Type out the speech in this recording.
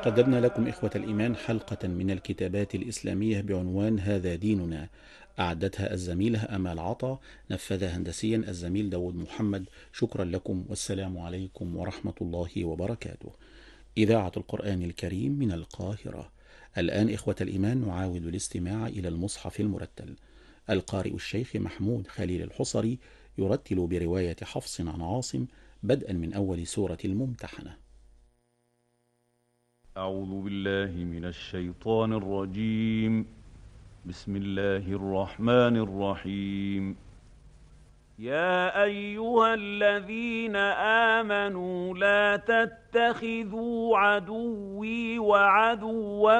قدمنا لكم إخوة الإيمان حلقة من الكتابات الإسلامية بعنوان هذا ديننا، أعدتها الزميلة أمال عطا، نفذها هندسيا الزميل داود محمد. شكرا لكم والسلام عليكم ورحمة الله وبركاته. إذاعة القرآن الكريم من القاهرة. الآن إخوة الإيمان نعاود الاستماع إلى المصحف المرتل. القارئ الشيخ محمود خليل الحصري يرتل برواية حفص عن عاصم بدءا من أول سورة الممتحنة. أعوذ بالله من الشيطان الرجيم. بسم الله الرحمن الرحيم. يا أيها الذين آمنوا لا تتخذوا عدوي وعدوكم